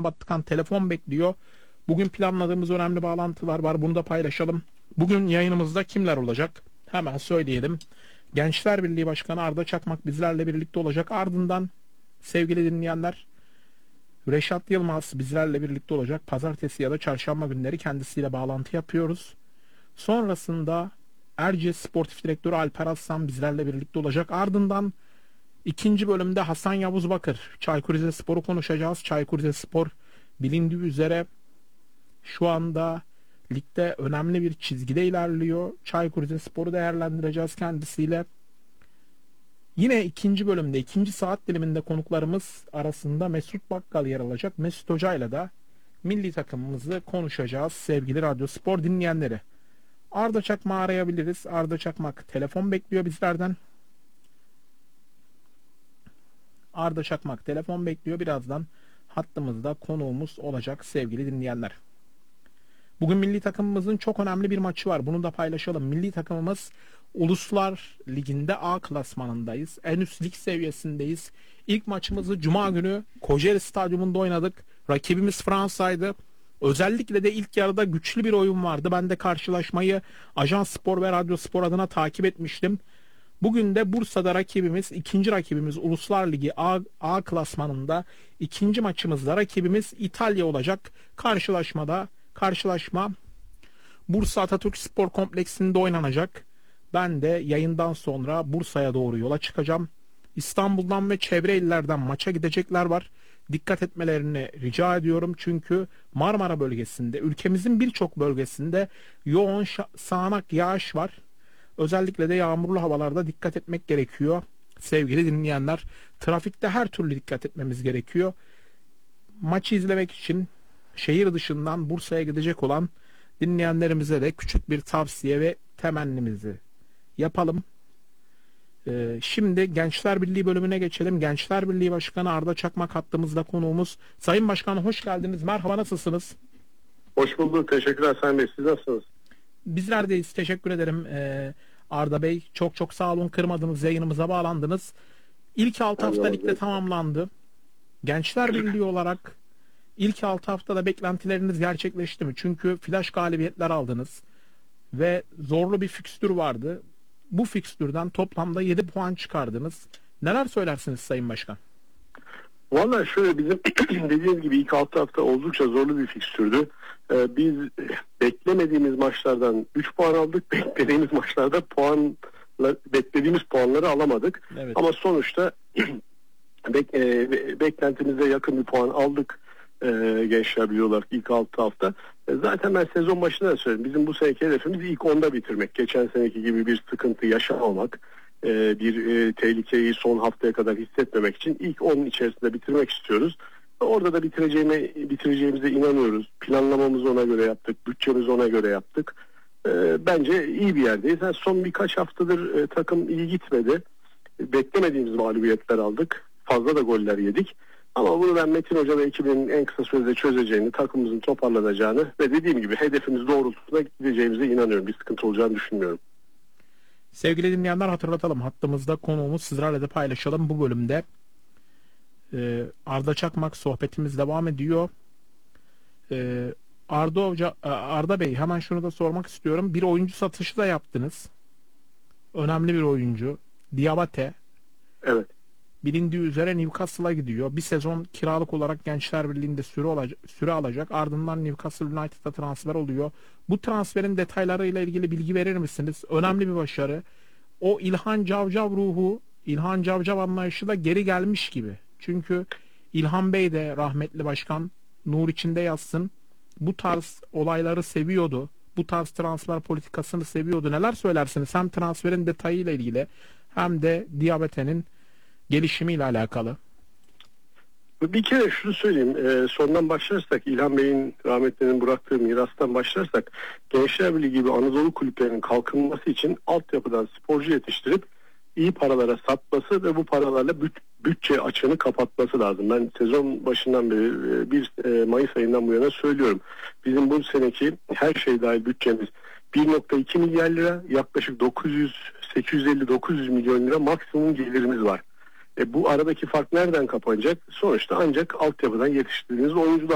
Batıkan telefon bekliyor. Bugün planladığımız önemli bağlantılar var. Bunu da paylaşalım. Bugün yayınımızda kimler olacak? Hemen söyleyelim. Gençler Birliği Başkanı Arda Çakmak bizlerle birlikte olacak. Ardından sevgili dinleyenler, Reşat Yılmaz bizlerle birlikte olacak. Pazartesi ya da çarşamba günleri kendisiyle bağlantı yapıyoruz. Sonrasında Erciyes Sportif Direktörü Alper Aslan bizlerle birlikte olacak. Ardından ikinci bölümde Hasan Yavuz Bakır, Çaykur Rizespor'u konuşacağız. Çaykur Rizespor bilindiği üzere şu anda ligde önemli bir çizgide ilerliyor. Çaykur Rizespor'u değerlendireceğiz kendisiyle. Yine ikinci bölümde, ikinci saat diliminde konuklarımız arasında Mesut Bakkal yer alacak. Mesut Hoca ile de milli takımımızı konuşacağız sevgili Radyo Spor dinleyenleri. Arda Çakmak'ı arayabiliriz. Arda Çakmak telefon bekliyor bizlerden. Arda Çakmak telefon bekliyor. Birazdan hattımızda konuğumuz olacak sevgili dinleyenler. Bugün milli takımımızın çok önemli bir maçı var. Bunu da paylaşalım. Milli takımımız Uluslar Ligi'nde A klasmanındayız. En üst lig seviyesindeyiz. İlk maçımızı Cuma günü Kocaeli Stadyumunda oynadık. Rakibimiz Fransa'ydı. Özellikle de ilk yarıda güçlü bir oyun vardı. Ben de karşılaşmayı Ajans Spor ve Radyo Spor adına takip etmiştim. Bugün de Bursa'da rakibimiz, ikinci rakibimiz Uluslar Ligi A klasmanında. İkinci maçımızda rakibimiz İtalya olacak. Karşılaşma Bursa Atatürk Spor Kompleksinde oynanacak. Ben de yayından sonra Bursa'ya doğru yola çıkacağım. İstanbul'dan ve çevre illerden maça gidecekler var. Dikkat etmelerini rica ediyorum. Çünkü Marmara bölgesinde, ülkemizin birçok bölgesinde yoğun sağanak yağış var. Özellikle de yağmurlu havalarda dikkat etmek gerekiyor. Sevgili dinleyenler, trafikte her türlü dikkat etmemiz gerekiyor. Maçı izlemek için şehir dışından Bursa'ya gidecek olan dinleyenlerimize de küçük bir tavsiye ve temennimizi yapalım. Şimdi Gençler Birliği bölümüne geçelim. Gençler Birliği Başkanı Arda Çakmak hattımızda konuğumuz. Sayın Başkanım hoş geldiniz. Merhaba, nasılsınız? Hoş bulduk. Teşekkürler Sayın Bey. Siz nasılsınız? Bizler deyiz. Teşekkür ederim Arda Bey. Çok sağ olun. Kırmadınız. Yayınımıza bağlandınız. İlk 6 hafta ligde tamamlandı. Gençler Birliği olarak ilk 6 haftada beklentileriniz gerçekleşti mi? Çünkü flash galibiyetler aldınız. Ve zorlu bir fikstür vardı. Bu fikstürden toplamda 7 puan çıkardınız. Neler söylersiniz Sayın Başkan? Vallahi şöyle, bizim dediğiniz gibi ilk 6 hafta oldukça zorlu bir fikstürdü. Biz beklemediğimiz maçlardan 3 puan aldık. Beklediğimiz maçlarda beklediğimiz puanları alamadık. Evet. Ama sonuçta beklentimize yakın bir puan aldık. Gençler Birliği olarak ilk 6 hafta. Zaten ben sezon başında da söyledim. Bizim bu seneki hedefimiz ilk 10'da bitirmek. Geçen seneki gibi bir sıkıntı yaşamamak. Bir tehlikeyi son haftaya kadar hissetmemek için ilk 10'un içerisinde bitirmek istiyoruz. Orada da bitireceğimize inanıyoruz. Planlamamızı ona göre yaptık. Bütçemizi ona göre yaptık. Bence iyi bir yerdeyiz. Son birkaç haftadır takım iyi gitmedi. Beklemediğimiz mağlubiyetler aldık. Fazla da goller yedik. Ama bunu ben Metin Hoca ve ekibinin en kısa sürede çözeceğini, takımımızın toparlanacağını ve dediğim gibi hedefimiz doğrultusunda gideceğimize inanıyorum. Bir sıkıntı olacağını düşünmüyorum. Sevgili dinleyenler, hatırlatalım. Hattımızda konuğumuz, sizlerle de paylaşalım bu bölümde. Arda Çakmak, sohbetimiz devam ediyor. Arda Bey, hemen şunu da sormak istiyorum. Bir oyuncu satışı da yaptınız. Önemli bir oyuncu. Diabate. Evet. Bilindiği üzere Newcastle'a gidiyor. Bir sezon kiralık olarak Gençler Birliği'nde süre alacak. Ardından Newcastle United'a transfer oluyor. Bu transferin detaylarıyla ilgili bilgi verir misiniz? Önemli bir başarı. O İlhan Cavcav ruhu, İlhan Cavcav anlayışı da geri gelmiş gibi. Çünkü İlhan Bey de, rahmetli başkan, nur içinde yatsın, bu tarz olayları seviyordu. Bu tarz transfer politikasını seviyordu. Neler söylersiniz? Hem transferin detayıyla ilgili hem de Diabete'nin gelişimiyle alakalı. Bir kere şunu söyleyeyim. Sondan başlarsak, İlhan Bey'in, rahmetlinin bıraktığı mirastan başlarsak, Gençler Birliği gibi Anadolu kulüplerinin kalkınması için altyapıdan sporcu yetiştirip iyi paralara satması ve bu paralarla bütçe açığını kapatması lazım. Ben sezon başından beri, 1 Mayıs ayından bu yana söylüyorum. Bizim bu seneki her şey dahil bütçemiz 1,2 milyar lira, yaklaşık 850-900 milyon lira maksimum gelirimiz var. Bu aradaki fark nereden kapanacak? Sonuçta ancak altyapıdan yetiştirdiğiniz oyuncular